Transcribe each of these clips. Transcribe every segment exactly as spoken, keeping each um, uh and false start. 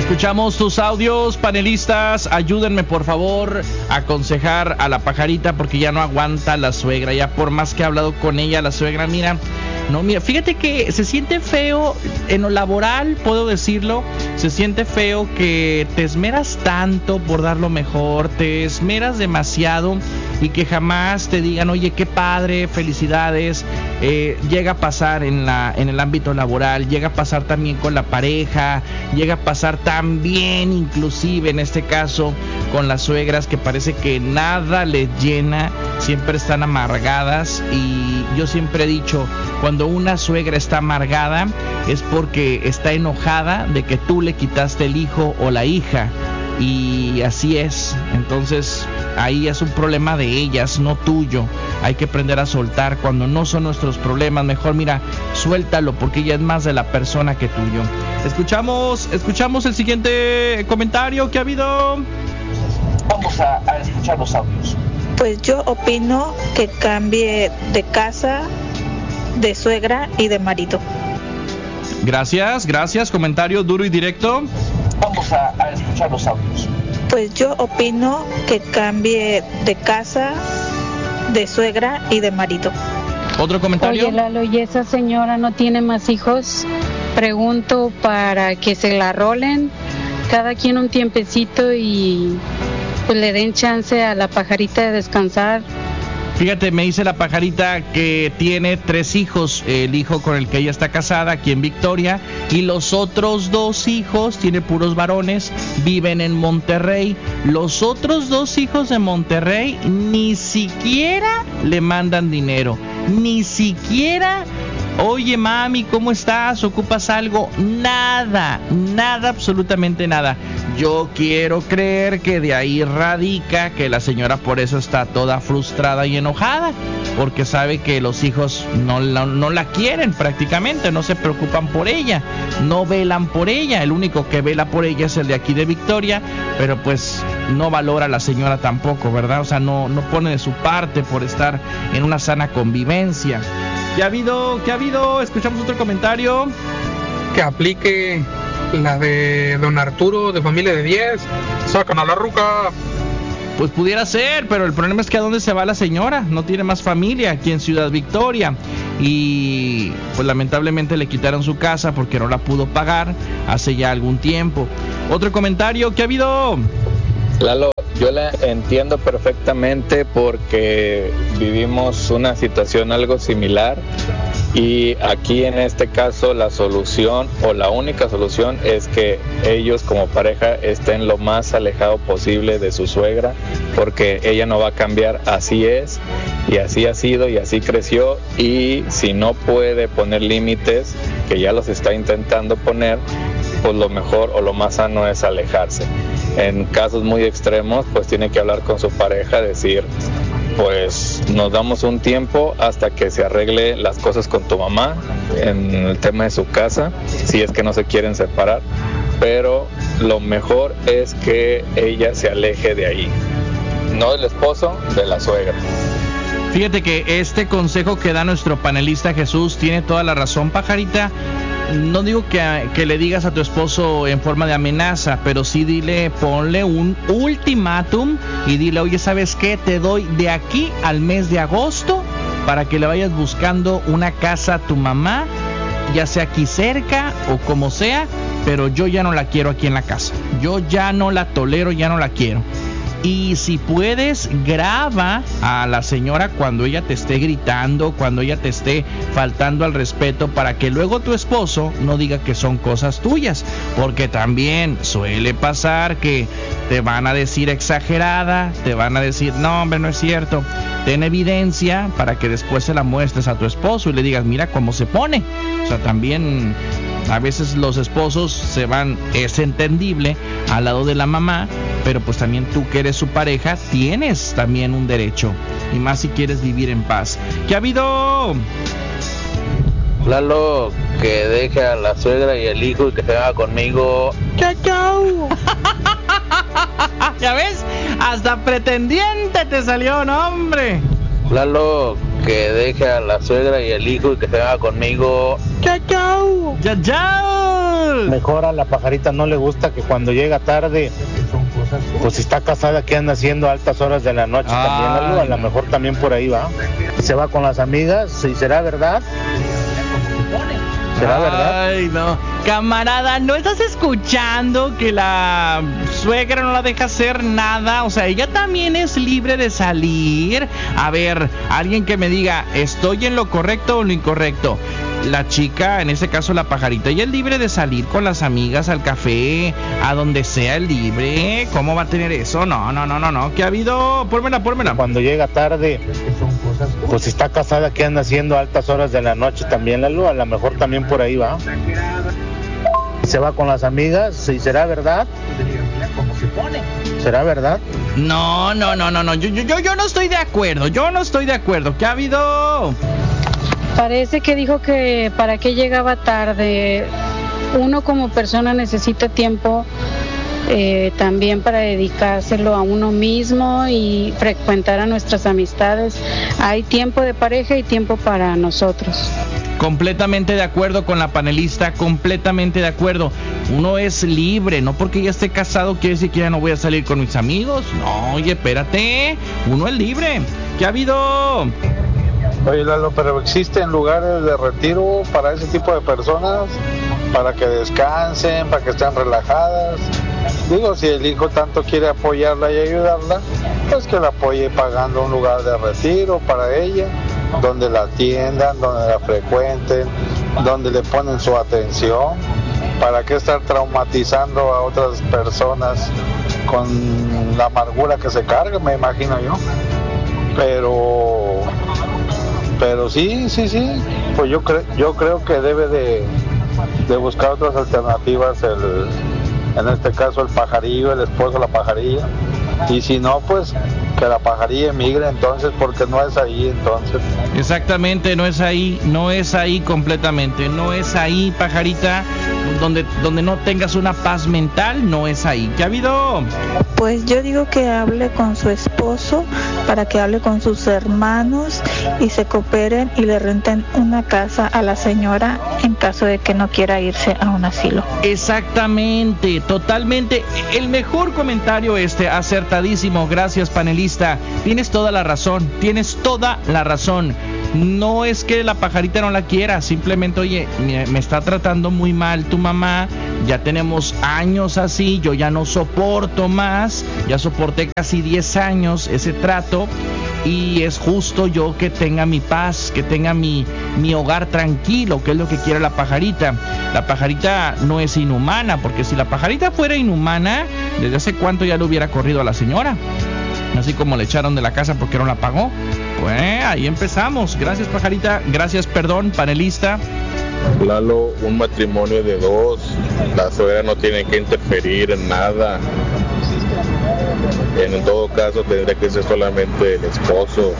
Escuchamos tus audios, panelistas. Ayúdenme, por favor, a aconsejar a la pajarita porque ya no aguanta la suegra. Ya por más que he hablado con ella, la suegra, mira, no, mira, fíjate que se siente feo en lo laboral, puedo decirlo. Se siente feo que te esmeras tanto por dar lo mejor, te esmeras demasiado y que jamás te digan, oye, qué padre, felicidades. Eh, llega a pasar en la en el ámbito laboral, llega a pasar también con la pareja, llega a pasar también inclusive en este caso con las suegras, que parece que nada les llena, siempre están amargadas. Y yo siempre he dicho, cuando una suegra está amargada es porque está enojada de que tú le quitaste el hijo o la hija, y así es. Entonces ahí es un problema de ellas, no tuyo. Hay que aprender a soltar cuando no son nuestros problemas. Mejor, mira, suéltalo porque ella es más de la persona que tuyo. Escuchamos, escuchamos el siguiente comentario que ha habido. Vamos a, a escuchar los audios. Pues yo opino que cambie de casa, de suegra y de marido. Gracias, gracias. Comentario duro y directo. Vamos a, a escuchar los audios. Pues yo opino que cambie de casa, de suegra y de marido. ¿Otro comentario? Oye, Lalo, ¿y esa señora no tiene más hijos? Pregunto para que se la rolen cada quien un tiempecito y pues le den chance a la pajarita de descansar. Fíjate, me dice la pajarita que tiene tres hijos, el hijo con el que ella está casada aquí en Victoria, y los otros dos hijos, tiene puros varones, viven en Monterrey. Los otros dos hijos de Monterrey ni siquiera le mandan dinero, ni siquiera, oye mami, ¿cómo estás? ¿Ocupas algo? Nada, nada, absolutamente nada. Yo quiero creer que de ahí radica que la señora por eso está toda frustrada y enojada, porque sabe que los hijos no la, no la quieren prácticamente, no se preocupan por ella, no velan por ella. El único que vela por ella es el de aquí de Victoria, pero pues no valora a la señora tampoco, ¿verdad? O sea, no, no pone de su parte por estar en una sana convivencia. ¿Qué ha habido? ¿Qué ha habido? Escuchamos otro comentario. Que aplique la de don Arturo de Familia de diez. Sacan a la ruca. Pues pudiera ser, pero el problema es que a dónde se va la señora. No tiene más familia aquí en Ciudad Victoria. Y pues lamentablemente le quitaron su casa porque no la pudo pagar hace ya algún tiempo. Otro comentario. ¿Qué ha habido? Lalo, yo la entiendo perfectamente porque vivimos una situación algo similar. Y aquí en este caso la solución o la única solución es que ellos como pareja estén lo más alejado posible de su suegra, porque ella no va a cambiar, así es y así ha sido y así creció. Y si no puede poner límites, que ya los está intentando poner, pues lo mejor o lo más sano es alejarse. En casos muy extremos pues tiene que hablar con su pareja, decir, pues nos damos un tiempo hasta que se arregle las cosas con tu mamá en el tema de su casa, si es que no se quieren separar, pero lo mejor es que ella se aleje de ahí, no del esposo, de la suegra. Fíjate que este consejo que da nuestro panelista Jesús tiene toda la razón, pajarita. No digo que, que le digas a tu esposo en forma de amenaza, pero sí dile, ponle un ultimátum y dile, oye, ¿sabes qué? Te doy de aquí al mes de agosto para que le vayas buscando una casa a tu mamá, ya sea aquí cerca o como sea, pero yo ya no la quiero aquí en la casa. Yo ya no la tolero, ya no la quiero. Y si puedes, graba a la señora cuando ella te esté gritando, cuando ella te esté faltando al respeto, para que luego tu esposo no diga que son cosas tuyas, porque también suele pasar que te van a decir exagerada, te van a decir, no hombre, no es cierto. Ten evidencia para que después se la muestres a tu esposo y le digas, mira cómo se pone. O sea, también a veces los esposos se van, es entendible, al lado de la mamá, pero pues también tú que eres su pareja tienes también un derecho, y más si quieres vivir en paz. ¿Qué ha habido? Lalo, que deje a la suegra y el hijo y que se haga conmigo. ¡Chao, chao! ¿Ya ves? Hasta pretendiente te salió, ¿no, hombre? Lalo, que deje a la suegra y el hijo y que se venga conmigo. ¡Chao, chao! ¡Chao, chao! Mejor a la pajarita no le gusta que cuando llega tarde, pues si está casada, que anda haciendo a altas horas de la noche. Ay, también, a lo mejor también por ahí va. Se va con las amigas, ¿y será verdad? ¿Será verdad? Ay, no. Camarada, ¿no estás escuchando que la suegra no la deja hacer nada? O sea, ella también es libre de salir. A ver, alguien que me diga, ¿estoy en lo correcto o en lo incorrecto? La chica, en este caso la pajarita, ella es libre de salir con las amigas al café, a donde sea, es libre. ¿Cómo va a tener eso? No, no, no, no, no. ¿Qué ha habido? Pórmela, pórmela. Cuando llega tarde, pues si está casada, que anda haciendo a altas horas de la noche también, Lalo, a lo mejor también por ahí va. Se va con las amigas, ¿y será verdad? ¿Será verdad? No, no, no, no, no. Yo, yo, yo no estoy de acuerdo. Yo no estoy de acuerdo. ¿Qué ha habido? Parece que dijo que para qué llegaba tarde. Uno como persona necesita tiempo eh, también para dedicárselo a uno mismo y frecuentar a nuestras amistades. Hay tiempo de pareja y tiempo para nosotros. Completamente de acuerdo con la panelista, completamente de acuerdo. Uno es libre, no porque ya esté casado quiere decir que ya no voy a salir con mis amigos. No, oye, espérate, uno es libre. ¿Qué ha habido? Oye, Lalo, pero existen lugares de retiro para ese tipo de personas, para que descansen, para que estén relajadas. Digo, si el hijo tanto quiere apoyarla y ayudarla, pues que la apoye pagando un lugar de retiro para ella, donde la atiendan, donde la frecuenten, donde le ponen su atención. ¿Para qué estar traumatizando a otras personas con la amargura que se carga, me imagino yo? Pero... Pero sí, sí, sí, pues yo, cre- yo creo que debe de, de buscar otras alternativas, el, en este caso el pajarillo, el esposo de la pajarilla, y si no, pues que la pajarilla emigre entonces, porque no es ahí entonces. Exactamente, no es ahí, no es ahí completamente, no es ahí, pajarita, donde, donde no tengas una paz mental, no es ahí. ¿Qué ha habido? Pues yo digo que hable con su esposo, para que hable con sus hermanos y se cooperen y le renten una casa a la señora en caso de que no quiera irse a un asilo. Exactamente, totalmente. El mejor comentario este, acertadísimo. Gracias, panelista. Tienes toda la razón, tienes toda la razón. No es que la pajarita no la quiera, simplemente, oye, me, me está tratando muy mal tu mamá, ya tenemos años así, yo ya no soporto más, ya soporté casi diez años ese trato y es justo yo que tenga mi paz, que tenga mi, mi hogar tranquilo, que es lo que quiere la pajarita. La pajarita no es inhumana, porque si la pajarita fuera inhumana, desde hace cuánto ya le hubiera corrido a la señora. Así como le echaron de la casa porque no la pagó. Pues ahí empezamos. Gracias, pajarita. Gracias, perdón, panelista. Lalo, un matrimonio de dos, la suegra no tiene que interferir en nada. En todo caso tendría que ser solamente el esposo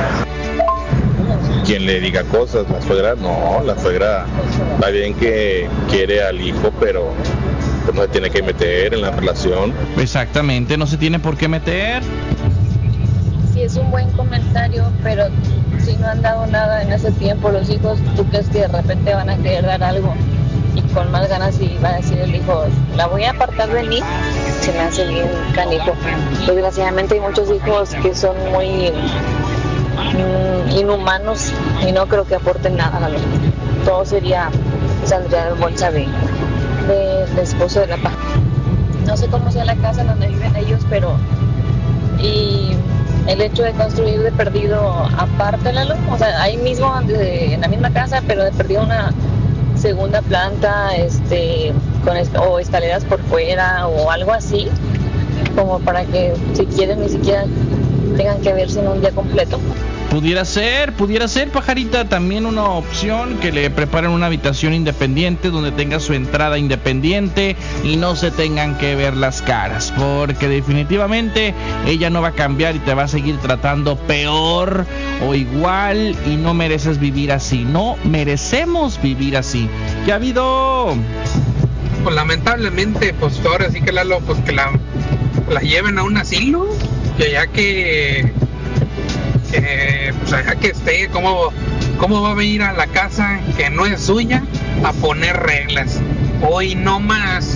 quien le diga cosas. La suegra no, la suegra está bien que quiere al hijo, pero pues no se tiene que meter en la relación. Exactamente, no se tiene por qué meter. Sí, es un buen comentario, pero si no han dado nada en ese tiempo los hijos, ¿tú crees que de repente van a querer dar algo? Y con más ganas y va a decir el hijo, la voy a apartar de mí, se me hace bien canijo. Desgraciadamente hay muchos hijos que son muy mmm, inhumanos y no creo que aporten nada a la vida. Todo sería, saldría de bolsa de, de, de esposo de la paja. No sé cómo sea la casa donde viven ellos, pero y el hecho de construir de perdido aparte, Lalo, o sea, ahí mismo de, en la misma casa, pero de perdido una segunda planta, este, con est- o escaleras por fuera o algo así, como para que si quieren ni siquiera tengan que verse en un día completo. Pudiera ser, pudiera ser, pajarita, también una opción que le preparen una habitación independiente donde tenga su entrada independiente y no se tengan que ver las caras, porque definitivamente ella no va a cambiar y te va a seguir tratando peor o igual y no mereces vivir así, no merecemos vivir así. ¿Qué ha habido? Pues lamentablemente, pues ahora sí que Lalo, pues que la, la lleven a un asilo, que ya que Eh, pues deja que esté, ¿cómo, ¿cómo va a venir a la casa que no es suya a poner reglas? Hoy no más.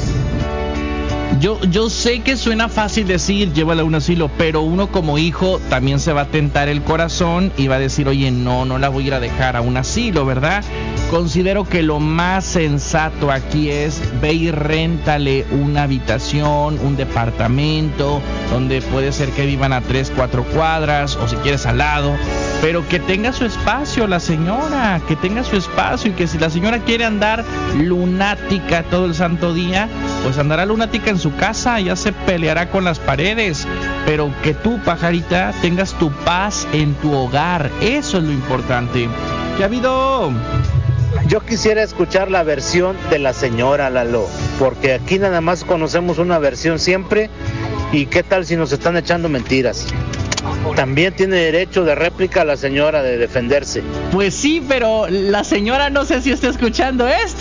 Yo, yo sé que suena fácil decir, llévala a un asilo, pero uno como hijo también se va a tentar el corazón y va a decir, oye, no, no la voy a ir a dejar a un asilo, ¿verdad? Considero que lo más sensato aquí es ve y réntale una habitación, un departamento, donde puede ser que vivan a tres, cuatro cuadras, o si quieres al lado, pero que tenga su espacio la señora, que tenga su espacio, y que si la señora quiere andar lunática todo el santo día, pues andará lunática en su casa, ya se peleará con las paredes, pero que tú, pajarita, tengas tu paz en tu hogar, eso es lo importante. ¿Qué ha habido? Yo quisiera escuchar la versión de la señora, Lalo, porque aquí nada más conocemos una versión siempre, y qué tal si nos están echando mentiras. También tiene derecho de réplica la señora de defenderse. Pues sí, pero la señora no sé si está escuchando esto.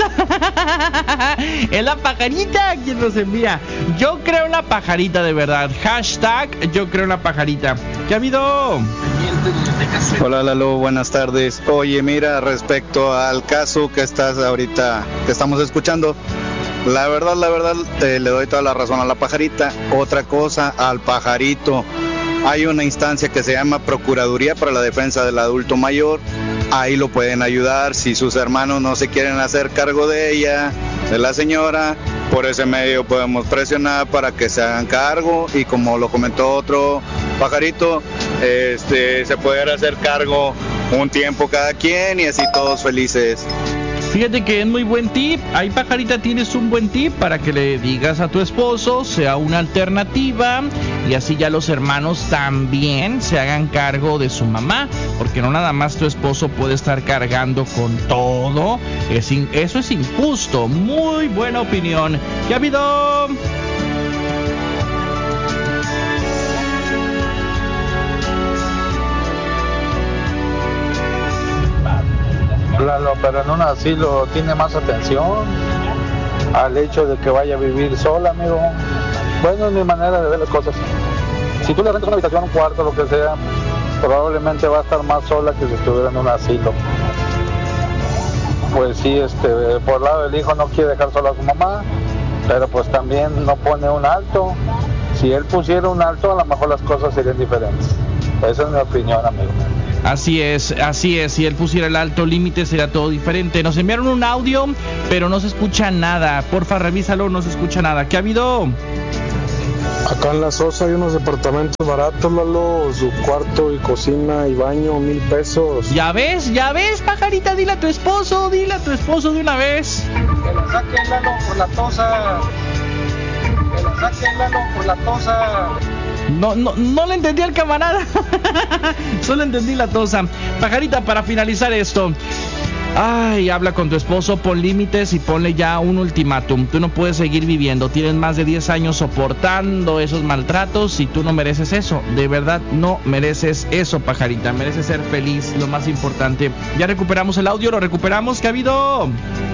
Es la pajarita quien nos envía. Yo creo en la pajarita de verdad. Hashtag yo creo en la pajarita. ¿Qué ha habido? Hola Lalo, buenas tardes. Oye, mira, respecto al caso que estás ahorita, que estamos escuchando, la verdad, la verdad, eh, le doy toda la razón a la pajarita. Otra cosa, al pajarito. Hay una instancia que se llama Procuraduría para la Defensa del Adulto Mayor. Ahí lo pueden ayudar. Si sus hermanos no se quieren hacer cargo de ella, de la señora, por ese medio podemos presionar para que se hagan cargo. Y como lo comentó otro pajarito, este, se puede hacer cargo un tiempo cada quien y así todos felices. Fíjate que es muy buen tip. Ahí, pajarita, tienes un buen tip para que le digas a tu esposo, sea una alternativa, y así ya los hermanos también se hagan cargo de su mamá, porque no nada más tu esposo puede estar cargando con todo. Es in- eso es injusto. Muy buena opinión. ¿Qué ha habido? Lalo, pero en un asilo tiene más atención al hecho de que vaya a vivir sola, amigo. Bueno, es mi manera de ver las cosas. Si tú le rentas una habitación, un cuarto, lo que sea, probablemente va a estar más sola que si estuviera en un asilo. Pues sí, este, por el lado del hijo no quiere dejar sola a su mamá, pero pues también no pone un alto. Si él pusiera un alto, a lo mejor las cosas serían diferentes. Esa es mi opinión, amigo. Así es, así es. Si él pusiera el alto límite sería todo diferente. Nos enviaron un audio, pero no se escucha nada. Porfa, revísalo, no se escucha nada. ¿Qué ha habido? Acá en La Sosa hay unos departamentos baratos, Lalo. Su cuarto y cocina y baño, mil pesos. Ya ves, ya ves, pajarita. Dile a tu esposo, dile a tu esposo de una vez. Que la saquen, Lalo, por la tosa. Que la saquen, Lalo, por la tosa. No, no, no le entendí al camarada. Solo entendí la tosa. Pajarita, para finalizar esto, ay, habla con tu esposo, pon límites y ponle ya un ultimátum. Tú no puedes seguir viviendo. Tienes más de diez años soportando esos maltratos y tú no mereces eso. De verdad, no mereces eso, pajarita. Mereces ser feliz, lo más importante. Ya recuperamos el audio, lo recuperamos. ¿Qué ha habido?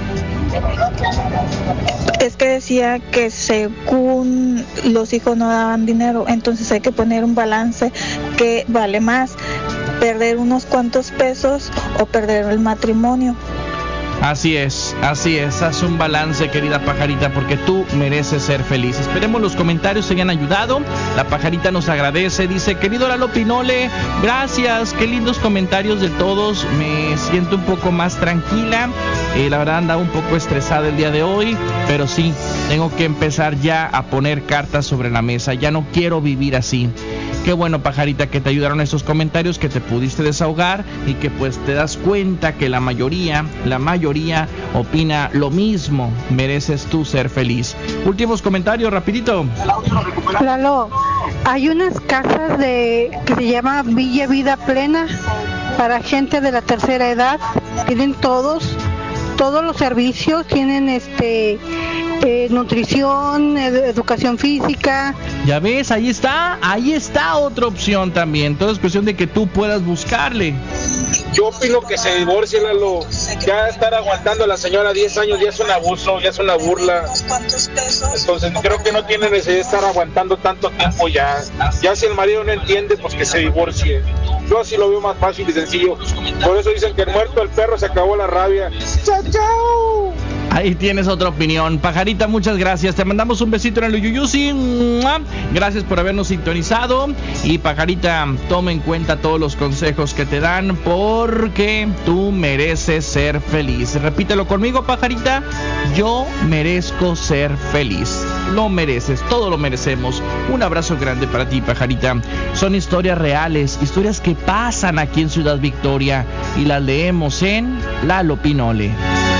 Es que decía que según los hijos no daban dinero, entonces hay que poner un balance que vale más, perder unos cuantos pesos o perder el matrimonio. Así es, así es, haz un balance, querida pajarita, porque tú mereces ser feliz. Esperemos los comentarios te hayan ayudado. La pajarita nos agradece, dice, querido Lalo Pinole, gracias, qué lindos comentarios de todos, me siento un poco más tranquila. Eh, la verdad andaba un poco estresada el día de hoy, pero sí, tengo que empezar ya a poner cartas sobre la mesa, ya no quiero vivir así. Qué bueno, pajarita, que te ayudaron estos comentarios, que te pudiste desahogar y que pues te das cuenta que la mayoría, la mayoría opina lo mismo. Mereces tú ser feliz. Últimos comentarios, rapidito. Lalo, hay unas casas de que se llama Villa Vida Plena para gente de la tercera edad. Tienen todos, todos los servicios, tienen este... Eh, nutrición, ed- educación física. Ya ves, ahí está, ahí está otra opción también. Todo es cuestión de que tú puedas buscarle. Yo opino que se divorcie, Lalo. Ya estar aguantando a la señora diez años ya es un abuso, ya es una burla. Entonces creo que no tiene necesidad de estar aguantando tanto tiempo ya. Ya si el marido no entiende, pues que se divorcie. Yo así lo veo más fácil y sencillo. Por eso dicen que el muerto, el perro, se acabó la rabia. ¡Chao, chao! Ahí tienes otra opinión. Pajarita, muchas gracias. Te mandamos un besito en el Uyuyusi. Gracias por habernos sintonizado. Y Pajarita, toma en cuenta todos los consejos que te dan, porque tú mereces ser feliz. Repítelo conmigo, Pajarita. Yo merezco ser feliz. Lo mereces, todo lo merecemos. Un abrazo grande para ti, Pajarita. Son historias reales, historias que pasan aquí en Ciudad Victoria, y las leemos en Lalo Pinole.